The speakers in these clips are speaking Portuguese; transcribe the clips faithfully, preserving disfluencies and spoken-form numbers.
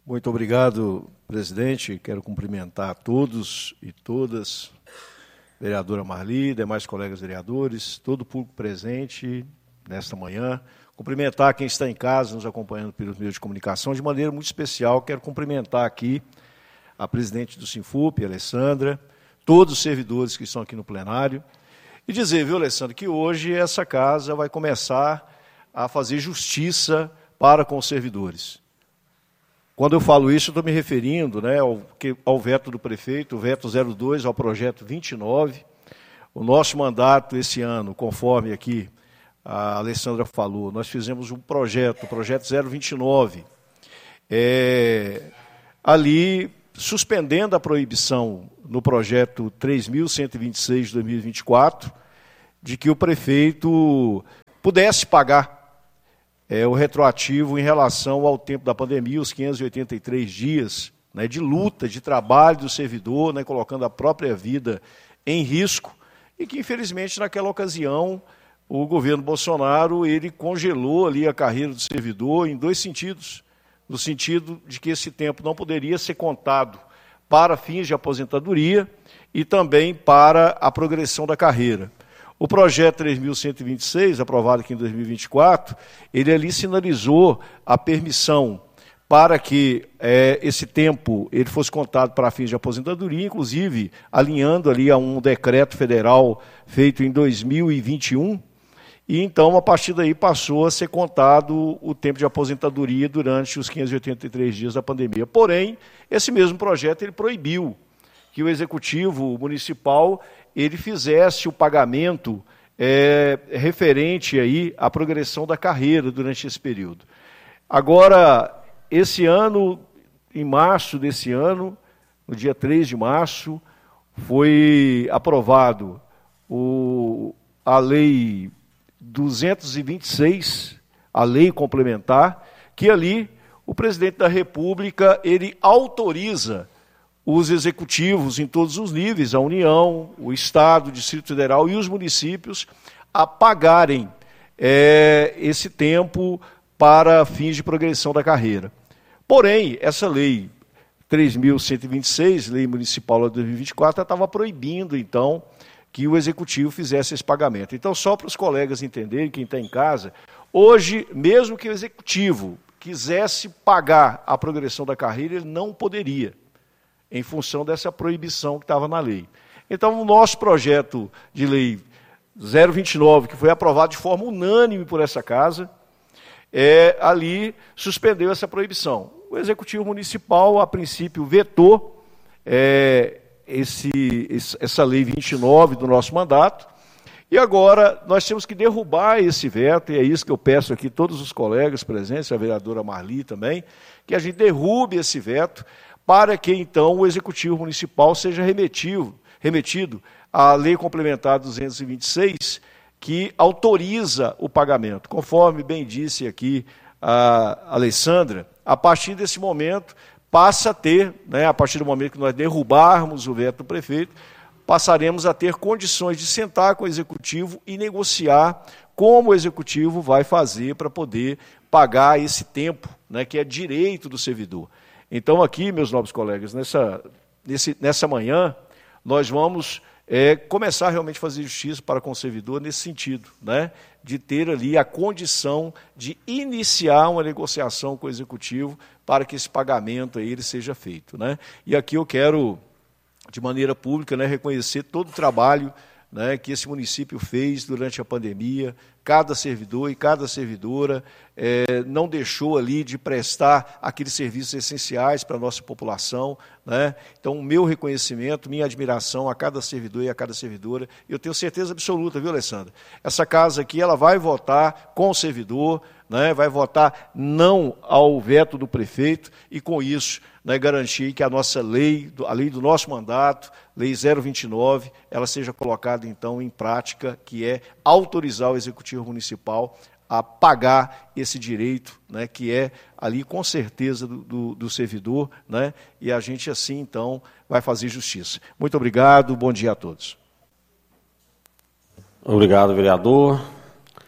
Muito obrigado, presidente. Quero cumprimentar a todos e todas, vereadora Marli, demais colegas vereadores, todo o público presente nesta manhã. Cumprimentar quem está em casa, nos acompanhando pelos meios de comunicação, de maneira muito especial. Quero cumprimentar aqui a presidente do Sinfup, a Alessandra, todos os servidores que estão aqui no plenário, e dizer, viu, Alessandra, que hoje essa casa vai começar a fazer justiça para com os servidores. Quando eu falo isso, eu estou me referindo, né, ao, ao veto do prefeito, o veto zero dois, ao projeto vinte e nove. O nosso mandato esse ano, conforme aqui a Alessandra falou, nós fizemos um projeto, o projeto zero vinte e nove, é, ali suspendendo a proibição no projeto três mil cento e vinte e seis de dois mil e vinte e quatro, de que o prefeito pudesse pagar É, o retroativo em relação ao tempo da pandemia, os quinhentos e oitenta e três dias, né, de luta, de trabalho do servidor, né, colocando a própria vida em risco, e que, infelizmente, naquela ocasião, o governo Bolsonaro ele congelou ali a carreira do servidor em dois sentidos. No sentido de que esse tempo não poderia ser contado para fins de aposentadoria e também para a progressão da carreira. O projeto três mil cento e vinte e seis, aprovado aqui em dois mil e vinte e quatro, ele ali sinalizou a permissão para que é, esse tempo ele fosse contado para fins de aposentadoria, inclusive alinhando ali a um decreto federal feito em dois mil e vinte e um, e então, a partir daí, passou a ser contado o tempo de aposentadoria durante os quinhentos e oitenta e três dias da pandemia. Porém, esse mesmo projeto ele proibiu que o Executivo Municipal ele fizesse o pagamento é, referente aí à progressão da carreira durante esse período. Agora, esse ano, em março desse ano, no dia três de março, foi aprovado o, a Lei duzentos e vinte e seis, a lei complementar, que ali o presidente da República ele autoriza os executivos em todos os níveis, a União, o Estado, o Distrito Federal e os municípios, a pagarem é, esse tempo para fins de progressão da carreira. Porém, essa lei três mil cento e vinte e seis, Lei Municipal de dois mil e vinte e quatro, estava proibindo, então, que o Executivo fizesse esse pagamento. Então, só para os colegas entenderem, quem está em casa, hoje, mesmo que o Executivo quisesse pagar a progressão da carreira, ele não poderia, em função dessa proibição que estava na lei. Então, o nosso projeto de lei zero vinte e nove, que foi aprovado de forma unânime por essa casa, é, ali suspendeu essa proibição. O Executivo Municipal, a princípio, vetou é, esse, essa lei vinte e nove do nosso mandato, e agora nós temos que derrubar esse veto, e é isso que eu peço aqui, todos os colegas presentes, a vereadora Marli também, que a gente derrube esse veto, para que, então, o Executivo Municipal seja remetido, remetido à Lei Complementar duzentos e vinte e seis, que autoriza o pagamento. Conforme bem disse aqui a Alessandra, a partir desse momento, passa a ter, né, a partir do momento que nós derrubarmos o veto do prefeito, passaremos a ter condições de sentar com o Executivo e negociar como o Executivo vai fazer para poder pagar esse tempo, né, que é direito do servidor. Então, aqui, meus nobres colegas, nessa, nesse, nessa manhã, nós vamos é, começar realmente a fazer justiça para com o servidor nesse sentido, né, de ter ali a condição de iniciar uma negociação com o Executivo para que esse pagamento aí ele seja feito, né. E aqui eu quero, de maneira pública, né, reconhecer todo o trabalho, né, que esse município fez durante a pandemia. Cada servidor e cada servidora é, não deixou ali de prestar aqueles serviços essenciais para a nossa população, né? Então, o meu reconhecimento, minha admiração a cada servidor e a cada servidora, eu tenho certeza absoluta, viu, Alessandra? Essa casa aqui, ela vai votar com o servidor, né? Vai votar não ao veto do prefeito e, com isso, né, garantir que a nossa lei, a lei do nosso mandato, Lei zero vinte e nove, ela seja colocada, então, em prática, que é autorizar o Executivo Municipal a pagar esse direito, né, que é ali, com certeza, do, do, do servidor, né, e a gente, assim, então, vai fazer justiça. Muito obrigado, bom dia a todos. Obrigado, vereador.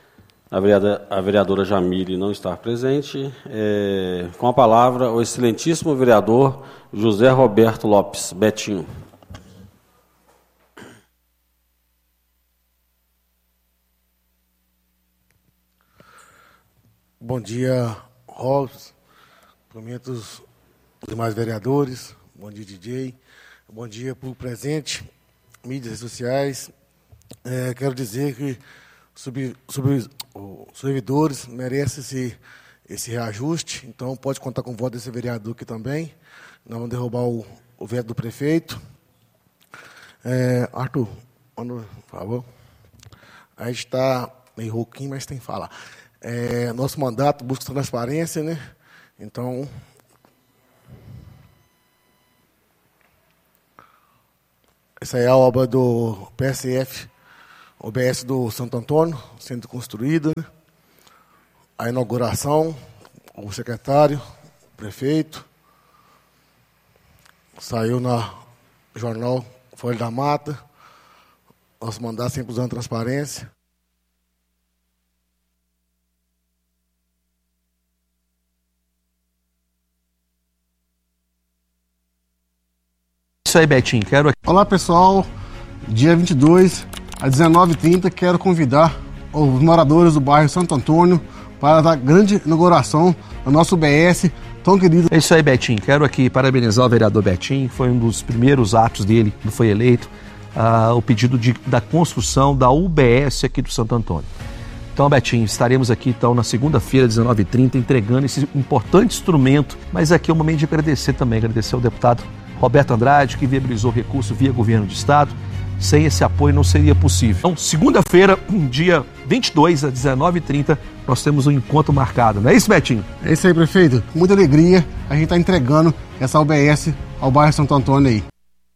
A vereadora, a vereadora Jamile não está presente. É, com a palavra, o excelentíssimo vereador José Roberto Lopes, Betinho. Bom dia, Robson, cumprimento os demais vereadores, bom dia, D J, bom dia, público presente, mídias sociais. É, quero dizer que Sub, sub, os servidores merecem esse, esse reajuste, então pode contar com o voto desse vereador aqui também. Não vamos derrubar o, o veto do prefeito. É, Arthur, manda, por favor. A gente está meio rouquinho, mas tem que falar. É, nosso mandato busca transparência, né? Então, essa é a obra do P S F, O B S do Santo Antônio, sendo construída, né? A inauguração, o secretário, o prefeito, saiu na jornal Folha da Mata, nosso mandato sempre usando transparência. Isso aí, Betinho, quero... Olá, pessoal, dia vinte e dois, às dezenove e trinta, quero convidar os moradores do bairro Santo Antônio para a grande inauguração do nosso U B S tão querido. É isso aí, Betinho. Quero aqui parabenizar o vereador Betinho. Foi um dos primeiros atos dele quando foi eleito, uh, o pedido de, da construção da U B S aqui do Santo Antônio. Então, Betinho, estaremos aqui então na segunda-feira, dezenove e trinta, entregando esse importante instrumento. Mas aqui é o momento de agradecer também, agradecer ao deputado Roberto Andrade, que viabilizou o recurso via governo do estado. Sem esse apoio não seria possível. Então, segunda-feira, dia vinte e dois, às dezenove e trinta, nós temos um encontro marcado. Não é isso, Betinho? É isso aí, prefeito. Com muita alegria, a gente está entregando essa U B S ao bairro Santo Antônio aí.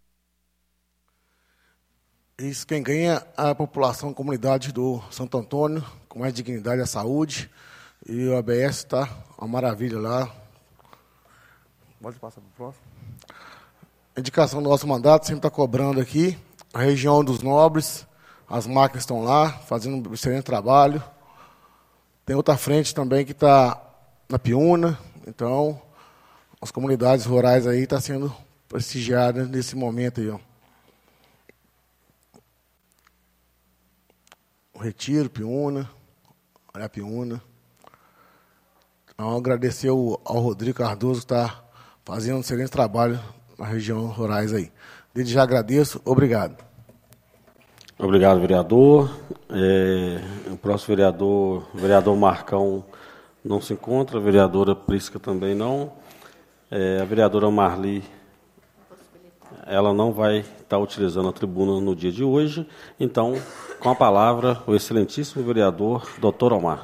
Isso, quem ganha é a população, a comunidade do Santo Antônio, com mais dignidade e saúde. E o U B S está uma maravilha lá. Pode passar para o próximo. A indicação do nosso mandato sempre está cobrando aqui. A região dos nobres, as máquinas estão lá, fazendo um excelente trabalho. Tem outra frente também que está na Piúna. Então, as comunidades rurais aí estão sendo prestigiadas nesse momento aí, ó. O Retiro, Piúna, olha a Piúna. Então, agradecer ao, ao Rodrigo Cardoso que está fazendo um excelente trabalho na região rurais aí. Desde já agradeço. Obrigado. Obrigado, vereador. É, o próximo vereador, o vereador Marcão, não se encontra, a vereadora Prisca também não. É, a vereadora Marli, ela não vai estar utilizando a tribuna no dia de hoje. Então, com a palavra, o excelentíssimo vereador, doutor Omar.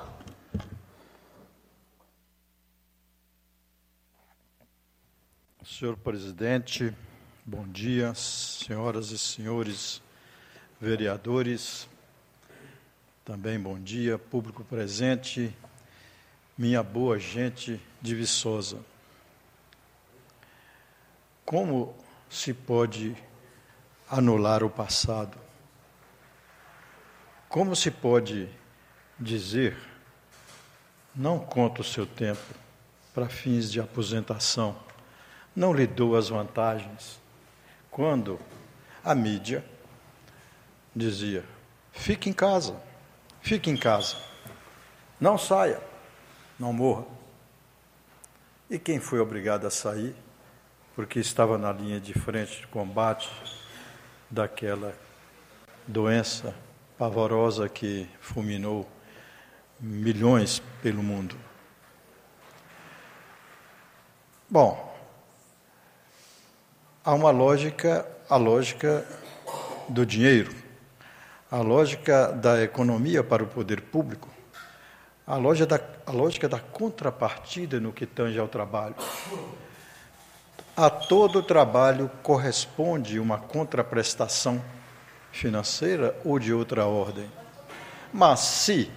Senhor presidente, bom dia, senhoras e senhores vereadores, também bom dia, público presente, minha boa gente de Viçosa. Como se pode anular o passado? Como se pode dizer, não conta o seu tempo para fins de aposentação, não lhe dou as vantagens, quando a mídia dizia, fique em casa, fique em casa, não saia, não morra. E quem foi obrigado a sair, porque estava na linha de frente de combate daquela doença pavorosa que fulminou milhões pelo mundo? Bom, há uma lógica, a lógica do dinheiro, a lógica da economia para o poder público, a lógica da, a lógica da contrapartida no que tange ao trabalho. A todo trabalho corresponde uma contraprestação financeira ou de outra ordem. Mas se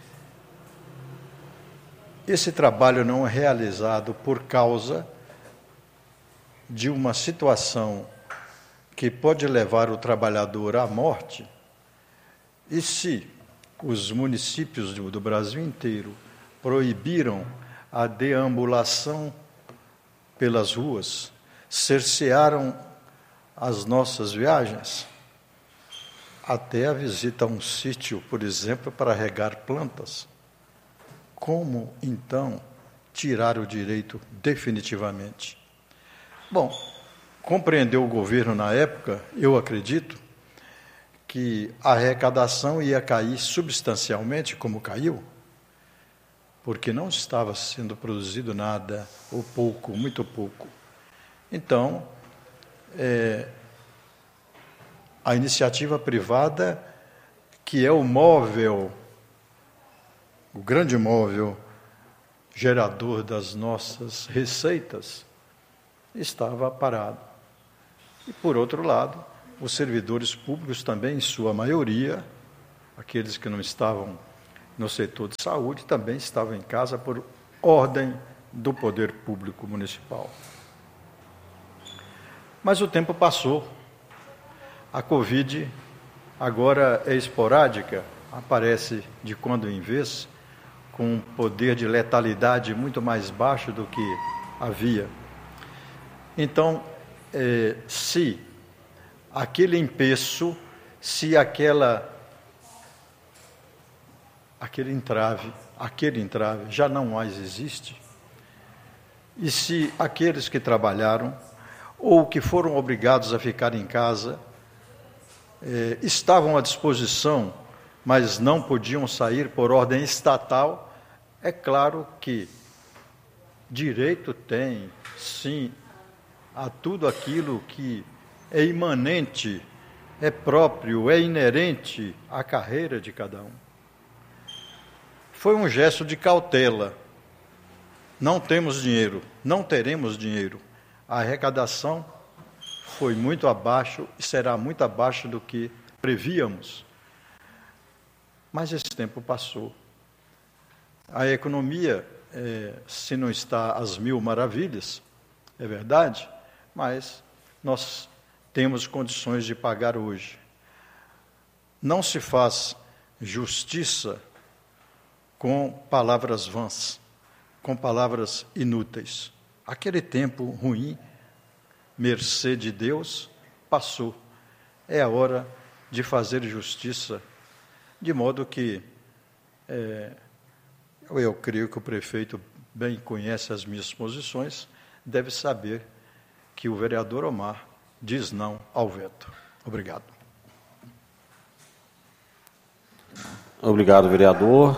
esse trabalho não é realizado por causa de uma situação que pode levar o trabalhador à morte, e se os municípios do, do Brasil inteiro proibiram a deambulação pelas ruas, cercearam as nossas viagens, até a visita a um sítio, por exemplo, para regar plantas. Como, então, tirar o direito definitivamente? Bom, compreendeu o governo na época, eu acredito, que a arrecadação ia cair substancialmente, como caiu, porque não estava sendo produzido nada, ou pouco, muito pouco. Então, é, a iniciativa privada, que é o móvel, o grande móvel gerador das nossas receitas, estava parado. E, por outro lado, os servidores públicos também, em sua maioria, aqueles que não estavam no setor de saúde, também estavam em casa por ordem do poder público municipal. Mas o tempo passou. A Covid agora é esporádica, aparece de quando em vez, com um poder de letalidade muito mais baixo do que havia. Então, eh, se aquele empeço, se aquela, aquele entrave, aquele entrave já não mais existe, e se aqueles que trabalharam ou que foram obrigados a ficar em casa eh, estavam à disposição, mas não podiam sair por ordem estatal, é claro que direito tem, sim, a tudo aquilo que é imanente, é próprio, é inerente à carreira de cada um. Foi um gesto de cautela. Não temos dinheiro, não teremos dinheiro. A arrecadação foi muito abaixo e será muito abaixo do que prevíamos. Mas esse tempo passou. A economia, é, se não está às mil maravilhas, é verdade, mas nós temos condições de pagar hoje. Não se faz justiça com palavras vãs, com palavras inúteis. Aquele tempo ruim, mercê de Deus, passou. É a hora de fazer justiça, de modo que é, eu creio que o prefeito bem conhece as minhas posições, deve saber que o vereador Omar diz não ao veto. Obrigado. Obrigado, vereador.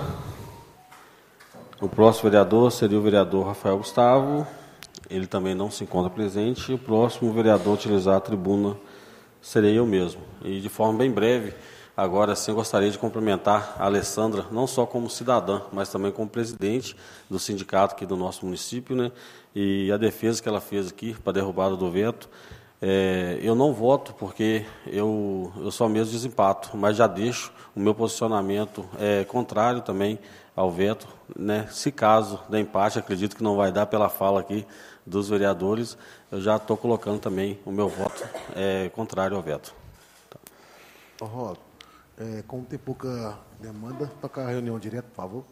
O próximo vereador seria o vereador Rafael Gustavo. Ele também não se encontra presente. E o próximo vereador a utilizar a tribuna serei eu mesmo. E de forma bem breve, agora sim gostaria de cumprimentar a Alessandra, não só como cidadã, mas também como presidente do sindicato aqui do nosso município, né? E a defesa que ela fez aqui para a derrubada do veto. É, eu não voto porque eu, eu só mesmo desempato, mas já deixo o meu posicionamento é, contrário também ao veto, né? Se caso der empate, acredito que não vai dar pela fala aqui dos vereadores, eu já estou colocando também o meu voto é, contrário ao veto. Tá. Oh, é, como tem pouca demanda, tocar a reunião direto, por favor.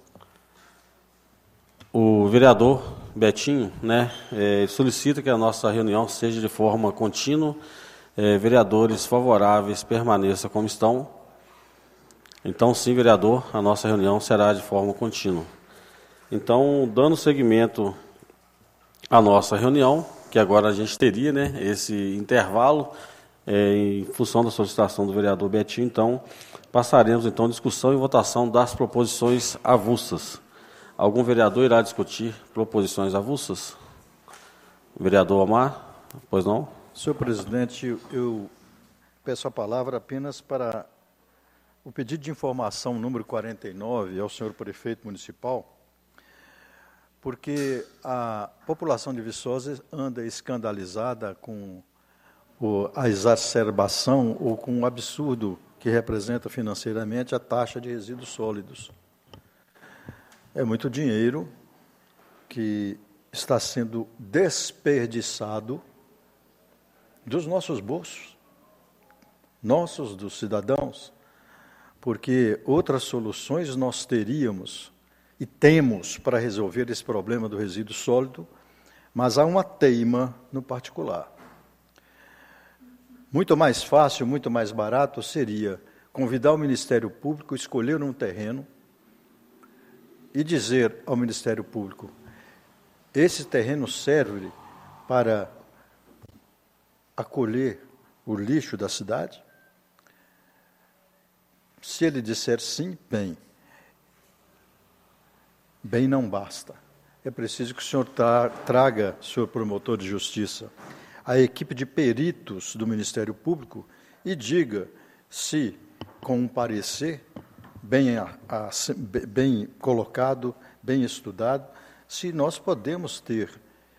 O vereador Betinho, né, é, solicita que a nossa reunião seja de forma contínua. É, vereadores favoráveis permaneçam como estão. Então, sim, vereador, a nossa reunião será de forma contínua. Então, dando seguimento à nossa reunião, que agora a gente teria, né, esse intervalo, é, em função da solicitação do vereador Betinho, então, passaremos, então, a discussão e votação das proposições avulsas. Algum vereador irá discutir proposições avulsas? Vereador Omar, pois não? Senhor presidente, eu peço a palavra apenas para o pedido de informação número quarenta e nove ao senhor prefeito municipal, porque a população de Viçosa anda escandalizada com a exacerbação ou com o absurdo que representa financeiramente a taxa de resíduos sólidos. É muito dinheiro que está sendo desperdiçado dos nossos bolsos, nossos, dos cidadãos, porque outras soluções nós teríamos e temos para resolver esse problema do resíduo sólido, mas há uma teima no particular. Muito mais fácil, muito mais barato seria convidar o Ministério Público, escolher um terreno e dizer ao Ministério Público: esse terreno serve para acolher o lixo da cidade? Se ele disser sim, bem. Bem não basta. É preciso que o senhor tra- traga, senhor promotor de justiça, a equipe de peritos do Ministério Público e diga se, com um parecer bem, a, a, bem colocado, bem estudado, se nós podemos ter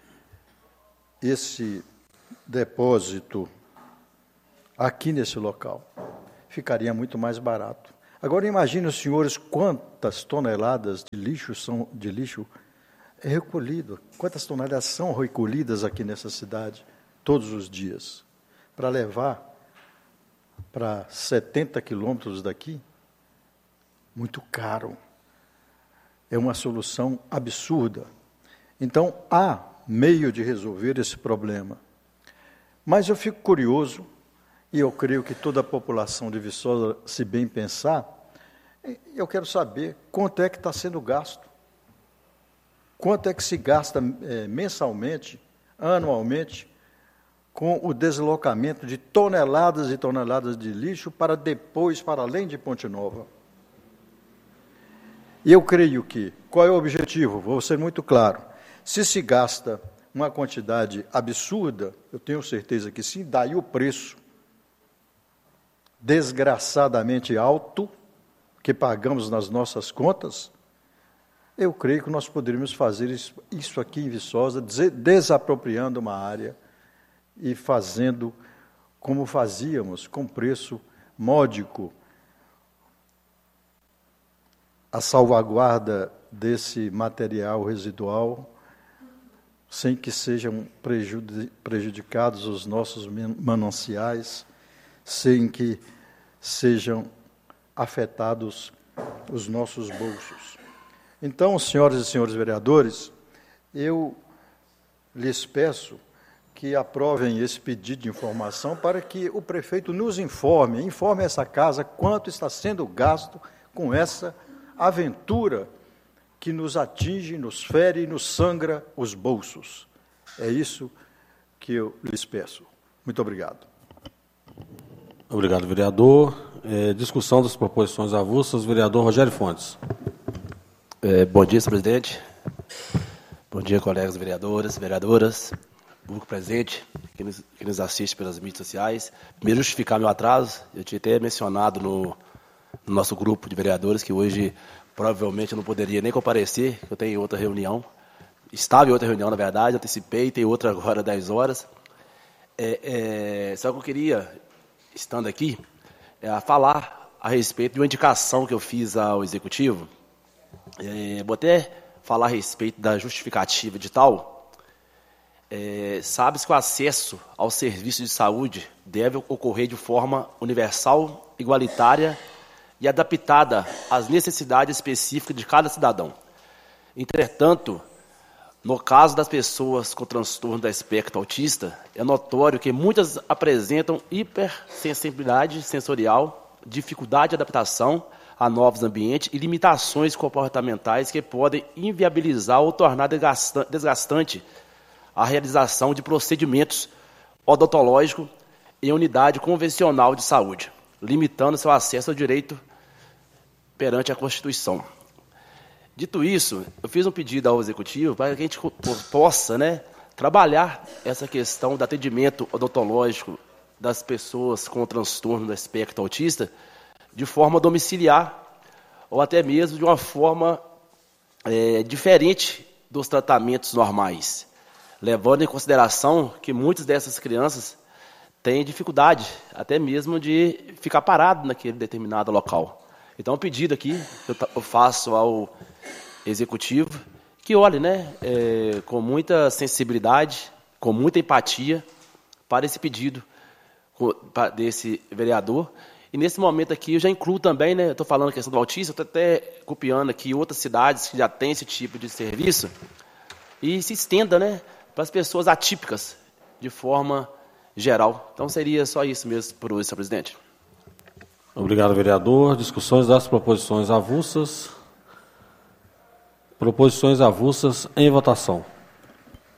esse depósito aqui nesse local. Ficaria muito mais barato. Agora imagine os senhores quantas toneladas de lixo são de lixo é recolhido, quantas toneladas são recolhidas aqui nessa cidade todos os dias para levar para setenta quilômetros daqui. Muito caro. É uma solução absurda. Então há meio de resolver esse problema. Mas eu fico curioso, e eu creio que toda a população de Viçosa, se bem pensar, eu quero saber quanto é que está sendo gasto. Quanto é que se gasta é, mensalmente, anualmente, com o deslocamento de toneladas e toneladas de lixo para depois, para além de Ponte Nova. E eu creio que, qual é o objetivo? Vou ser muito claro. Se se gasta uma quantidade absurda, eu tenho certeza que sim, daí o preço desgraçadamente alto que pagamos nas nossas contas, eu creio que nós poderíamos fazer isso, isso aqui em Viçosa, desapropriando uma área e fazendo como fazíamos, com preço módico, a salvaguarda desse material residual, sem que sejam prejudicados os nossos mananciais, sem que sejam afetados os nossos bolsos. Então, senhoras e senhores vereadores, eu lhes peço que aprovem esse pedido de informação para que o prefeito nos informe, informe essa casa quanto está sendo gasto com essa aventura que nos atinge, nos fere e nos sangra os bolsos. É isso que eu lhes peço. Muito obrigado. Obrigado, vereador. É, discussão das proposições avulsas, vereador Rogério Fontes. É, bom dia, senhor presidente. Bom dia, colegas vereadoras, vereadoras, público presente, que nos, que nos assiste pelas mídias sociais. Primeiro, justificar meu atraso. Eu tinha até mencionado no, no nosso grupo de vereadores que hoje provavelmente eu não poderia nem comparecer, que eu tenho outra reunião. Estava em outra reunião, na verdade, antecipei, tem outra agora, dez horas. É, é, só que eu queria, estando aqui, é, falar a respeito de uma indicação que eu fiz ao Executivo. É, vou até falar a respeito da justificativa de tal. É, sabe-se que o acesso ao serviço de saúde deve ocorrer de forma universal, igualitária e adaptada às necessidades específicas de cada cidadão. Entretanto, no caso das pessoas com transtorno do espectro autista, é notório que muitas apresentam hipersensibilidade sensorial, dificuldade de adaptação a novos ambientes e limitações comportamentais que podem inviabilizar ou tornar desgastante a realização de procedimentos odontológicos em unidade convencional de saúde, limitando seu acesso ao direito perante a Constituição. Dito isso, eu fiz um pedido ao Executivo para que a gente possa, né, trabalhar essa questão do atendimento odontológico das pessoas com transtorno do espectro autista de forma domiciliar ou até mesmo de uma forma é, diferente dos tratamentos normais, levando em consideração que muitas dessas crianças têm dificuldade até mesmo de ficar parado naquele determinado local. Então, o pedido aqui que eu faço ao Executivo, que olhe, né, é, com muita sensibilidade, com muita empatia para esse pedido desse vereador E nesse momento aqui eu já incluo também, né, eu estou falando a questão do autismo, eu estou até copiando aqui outras cidades que já têm esse tipo de serviço e se estenda, né, para as pessoas atípicas de forma geral. Então seria só isso mesmo por hoje, senhor presidente. Obrigado, vereador. Discussões das proposições avulsas. Proposições avulsas em votação.